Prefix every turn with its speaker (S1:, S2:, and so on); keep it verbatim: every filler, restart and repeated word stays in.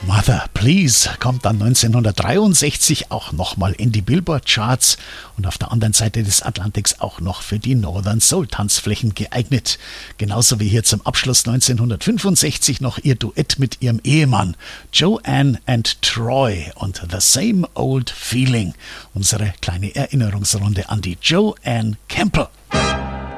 S1: Mother Please kommt dann neunzehnhundertdreiundsechzig auch nochmal in die Billboard-Charts und auf der anderen Seite des Atlantiks auch noch für die Northern Soul-Tanzflächen geeignet. Genauso wie hier zum Abschluss neunzehnhundertfünfundsechzig noch ihr Duett mit ihrem Ehemann Joanne and Troy und The Same Old Feeling. Unsere kleine Erinnerungsrunde an die Joanne Campbell.